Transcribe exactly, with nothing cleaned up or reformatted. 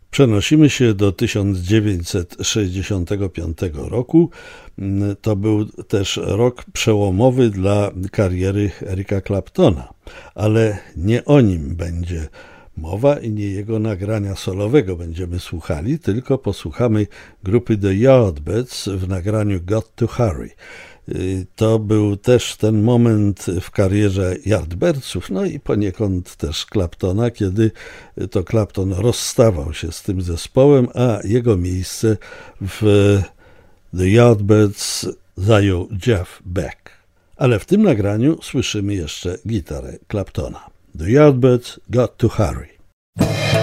Przenosimy się do tysiąc dziewięćset sześćdziesiątego piątego roku. To był też rok przełomowy dla kariery Erika Claptona, ale nie o nim będzie mowa i nie jego nagrania solowego będziemy słuchali, tylko posłuchamy grupy The Yardbirds w nagraniu Got to Hurry. To był też ten moment w karierze Yardbirdsów, no i poniekąd też Claptona, kiedy to Clapton rozstawał się z tym zespołem, a jego miejsce w The Yardbirds zajął Jeff Beck. Ale w tym nagraniu słyszymy jeszcze gitarę Claptona. The Yardbirds Got to Hurry.